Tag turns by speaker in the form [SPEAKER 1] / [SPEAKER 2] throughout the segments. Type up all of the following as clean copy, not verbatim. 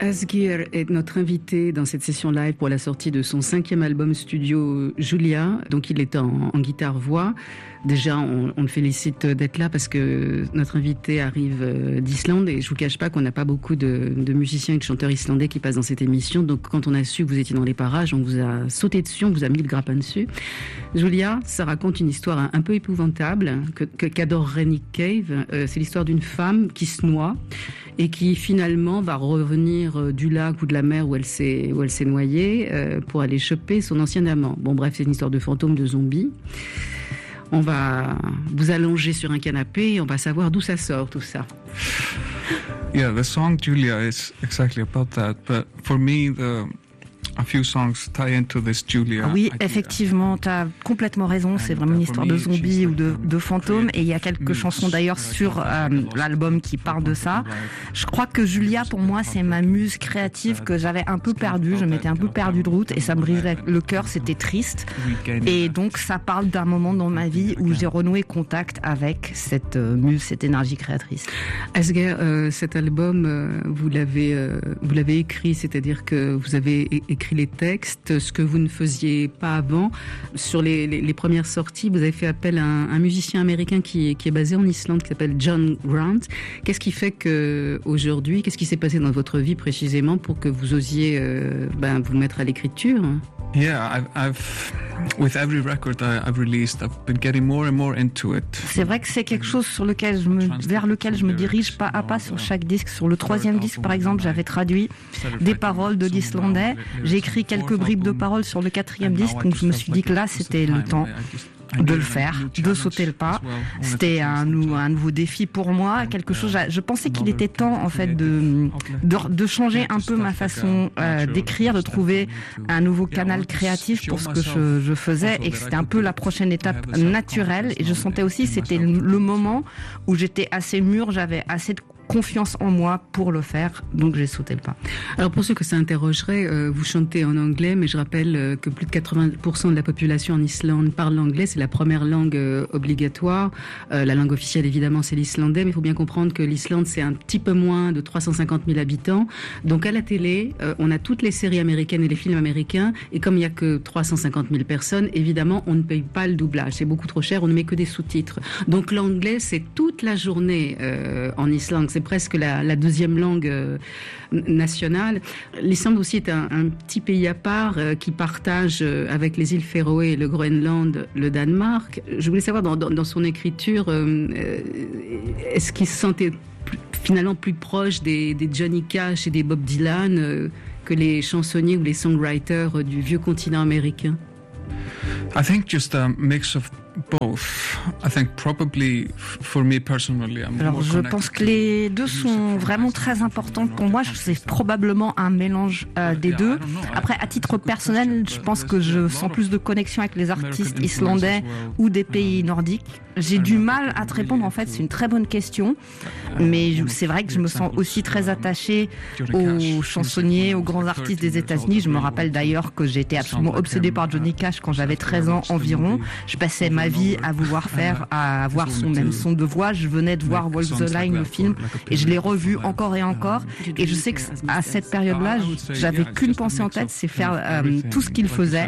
[SPEAKER 1] Asgeir est notre invité dans cette session live pour la sortie de son 5e album studio Julia. Donc il est en guitare-voix. Déjà, on le félicite d'être là parce que notre invité arrive d'Islande et je vous cache pas qu'on n'a pas beaucoup de musiciens et de chanteurs islandais qui passent dans cette émission. Donc quand on a su que vous étiez dans les parages, on vous a sauté dessus, on vous a mis le grappin dessus. Julia, ça raconte une histoire un peu épouvantable qu'adorerait Nick Cave. C'est l'histoire d'une femme qui se noie et qui finalement va revenir du lac ou de la mer où elle s'est noyée pour aller choper son ancien amant. Bon bref, c'est une histoire de fantôme, de zombies. On va vous allonger sur un canapé et on va savoir d'où ça sort tout ça.
[SPEAKER 2] Yeah, the song Julia is exactly about that. But for me, a few songs tie into this Julia.
[SPEAKER 3] Oui, effectivement, tu as complètement raison. C'est vraiment une histoire de zombies ou de fantômes. Et il y a quelques chansons d'ailleurs sur l'album qui parlent de ça. Je crois que Julia, pour moi, c'est ma muse créative que j'avais un peu perdue. Je m'étais un peu perdue de route et ça me brisait le cœur. C'était triste. Et donc, ça parle d'un moment dans ma vie où j'ai renoué contact avec cette muse, cette énergie créatrice.
[SPEAKER 1] Asgeir, cet album, vous l'avez écrit, c'est-à-dire que vous avez écrit les textes, ce que vous ne faisiez pas avant. Sur les premières sorties, vous avez fait appel à un musicien américain qui est basé en Islande, qui s'appelle John Grant. Qu'est-ce qui fait que aujourd'hui, qu'est-ce qui s'est passé dans votre vie précisément pour que vous osiez vous mettre à l'écriture?
[SPEAKER 2] Yeah, with every record I've released, I've been getting more and more into it.
[SPEAKER 3] C'est vrai que c'est quelque chose vers lequel je me dirige pas à pas sur chaque disque. Sur le 3e disque, par exemple, j'avais traduit des paroles de l'islandais. J'ai écrit quelques bribes de paroles sur le 4e disque, donc je me suis dit que là, c'était le temps de le faire, de sauter le pas. C'était un nouveau défi pour moi, quelque chose. Je pensais qu'il était temps en fait de changer un peu ma façon d'écrire, de trouver un nouveau canal créatif pour ce que je faisais et que c'était un peu la prochaine étape naturelle. Et je sentais aussi c'était le moment où j'étais assez mûre, j'avais assez de confiance en moi pour le faire, donc j'ai sauté le pas.
[SPEAKER 1] Alors pour ceux que ça intéresserait, vous chantez en anglais, mais je rappelle que plus de 80% de la population en Islande parle l'anglais, c'est la première langue obligatoire. La langue officielle évidemment c'est l'islandais, mais il faut bien comprendre que l'Islande c'est un petit peu moins de 350 000 habitants. Donc à la télé, on a toutes les séries américaines et les films américains, et comme il n'y a que 350 000 personnes, évidemment on ne paye pas le doublage, c'est beaucoup trop cher, on ne met que des sous-titres. Donc l'anglais c'est toute la journée en Islande. C'est presque la deuxième langue nationale. L'Islande aussi est un petit pays à part qui partage avec les îles Féroé et le Groenland, le Danemark. Je voulais savoir dans son écriture, est-ce qu'il se sentait finalement plus proche des Johnny Cash et des Bob Dylan que les chansonniers ou les songwriters du vieux continent américain?
[SPEAKER 2] I think just a mix of both. I think probably for me personally,
[SPEAKER 3] Alors je pense que les deux sont vraiment très importantes pour moi. C'est probablement un mélange des deux. Après, à titre personnel, je pense que je sens plus de connexion avec les artistes islandais ou des pays nordiques. J'ai du mal à te répondre, en fait, c'est une très bonne question. Mais c'est vrai que je me sens aussi très attachée aux chansonniers, aux grands artistes des États-Unis. Je me rappelle d'ailleurs que j'étais absolument obsédée par Johnny Cash quand j'avais 13 ans environ. Je passais ma vie à vouloir à avoir son son de voix. Je venais de voir Walk the Line, le film, et je l'ai revu encore et encore. Et je sais que à cette période-là, j'avais qu'une pensée en tête, c'est faire tout ce qu'il faisait,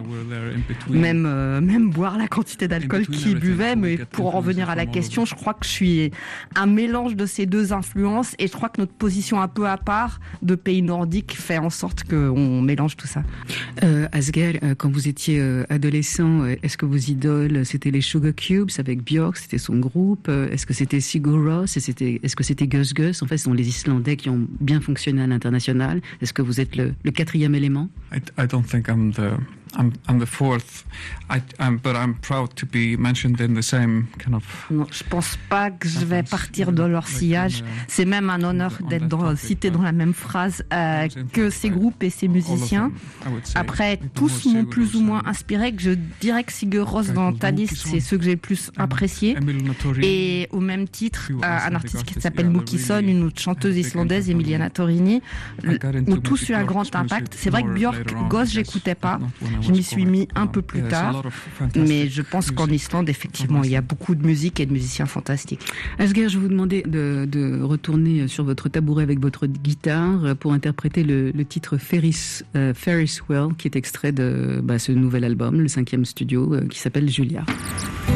[SPEAKER 3] même boire la quantité d'alcool qu'il buvait. Mais pour en revenir à la question, je crois que je suis un mélange de ces deux influences, et je crois que notre position un peu à part de pays nordiques fait en sorte qu'on mélange tout ça.
[SPEAKER 1] Asgeir, quand vous étiez adolescent, est-ce que vos idoles c'était les Sugar Cubes avec Björk, c'était son groupe? Est-ce que c'était Sigur Rós? Est-ce que c'était Gus Gus? En fait, ce sont les Islandais qui ont bien fonctionné à l'international. Est-ce que vous êtes le quatrième élément?
[SPEAKER 2] I don't think I'm the fourth, but I'm proud to be mentioned in the same kind of.
[SPEAKER 3] Non, je pense pas que je vais partir dans leur sillage. C'est même un honneur d'être cité dans la même phrase que ces groupes et ces musiciens. Après, tous m'ont plus ou moins inspiré. Que je dirais que Sigur Rós dans ta liste, c'est ceux que j'ai le plus apprécié. Et au même titre, un artiste qui s'appelle Mukison, une autre chanteuse islandaise, Emiliana Torrini, ont tous eu un grand impact. C'est vrai que Björk, gosse, j'écoutais pas. Je m'y suis mis un peu plus tard, mais je pense qu'en Islande, effectivement, il y a beaucoup de musique et de musiciens fantastiques.
[SPEAKER 1] Asger, je vous demandais de retourner sur votre tabouret avec votre guitare pour interpréter le titre Ferris Wheel, qui est extrait de ce nouvel album, le 5e studio, qui s'appelle Julia.